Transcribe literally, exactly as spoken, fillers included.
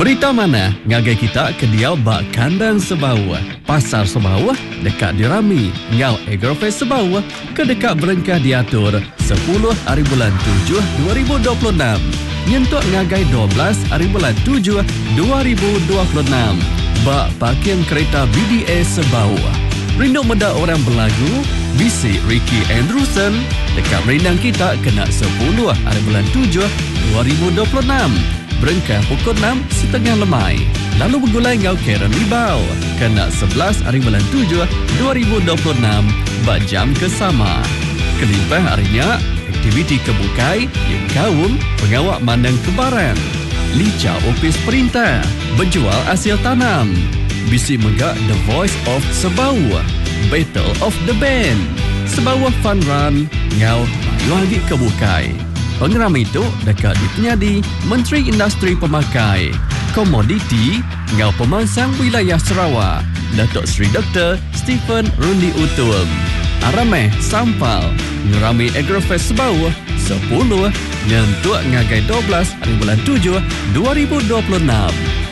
Berita mana ngagai kita ke dia bak kandang Sebau. Pasar Sebau dekat dirami ngau Agrofest Sebau ke dekat berengkah diatur sepuluh hari bulan tujuh dua ribu dua puluh enam. Nyentuk ngagai dua belas hari bulan tujuh dua ribu dua puluh enam. Bak parkir kereta B D A Sebau. Rindu meda orang berlagu, bisi Ricky Andrewson dekat merindang kita kena sepuluh hari bulan tujuh dua ribu dua puluh enam. Berengkah pukul enam setengah lemai. Lalu bergulai ngau Karen Libau kena sebelas hari bulan tujuh dua ribu dua puluh enam bak jam kesama. Kelimpah harinya aktiviti kebukai yang kaum pengawak mandang kebaran. Lica opis perintah berjual hasil tanam. Bisi megak The Voice of Sebau, Battle of the Band, Sebau Fun Run ngau mayu lagi kebukai. Pengeram itu dekat dipenyadi Menteri Industri Pemakai, Komoditi ngau pemansang wilayah Sarawak, Datuk Seri Doktor Stephen Rundi Utum. Arameh Sampal ngerami Agrofest Sebau sepuluh nyentuk ngagai dua belas hari bulan tujuh dua ribu dua puluh enam.